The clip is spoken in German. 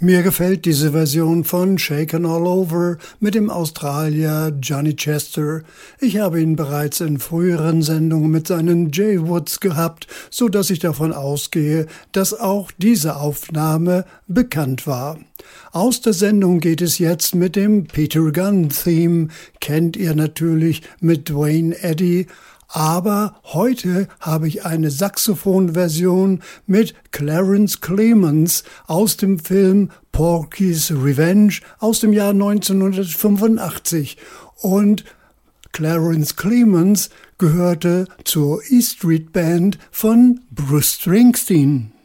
Mir gefällt diese Version von Shaken All Over mit dem Australier Johnny Chester. Ich habe ihn bereits in früheren Sendungen mit seinen J-Woods gehabt, so dass ich davon ausgehe, dass auch diese Aufnahme bekannt war. Aus der Sendung geht es jetzt mit dem Peter Gunn Theme, kennt ihr natürlich mit Duane Eddy. Aber heute habe ich eine Saxophonversion mit Clarence Clemons aus dem Film Porky's Revenge aus dem Jahr 1985. Und Clarence Clemons gehörte zur E Street Band von Bruce Springsteen.